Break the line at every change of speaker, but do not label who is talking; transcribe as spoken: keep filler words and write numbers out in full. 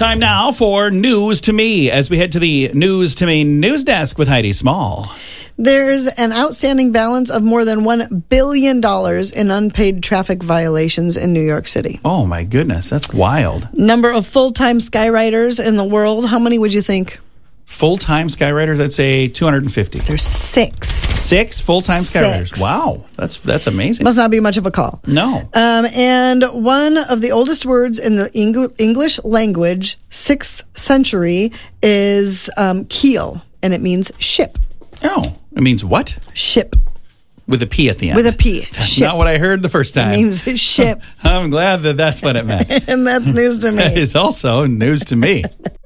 Time now for News to Me as we head to the News to Me news desk with Heidi Small.
There's an outstanding balance of more than one billion dollars in unpaid traffic violations in New York City.
Oh, my goodness. That's wild.
Number of full-time skywriters in the world, how many would you think?
Full-time skywriters, I'd say two hundred fifty.
There's six.
Six full-time skywriters.
Six.
Wow. That's that's amazing.
Must not be much of a call.
No.
Um, and one of the oldest words in the Eng- English language, sixth century, is um, keel, and it means ship.
Oh, it means what?
Ship.
With a P at the end.
With a P.
That's
Ship.
not what I heard the first time.
It means ship.
I'm glad that that's what it meant.
And that's news to me.
That is also news to me.